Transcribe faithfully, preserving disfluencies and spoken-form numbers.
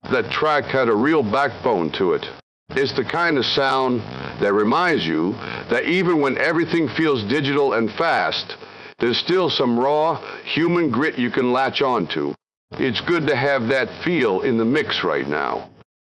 That track had a real backbone to it. It's the kind of sound that reminds you that even when everything feels digital and fast, there's still some raw, human grit you can latch onto. It's good to have that feel in the mix right now.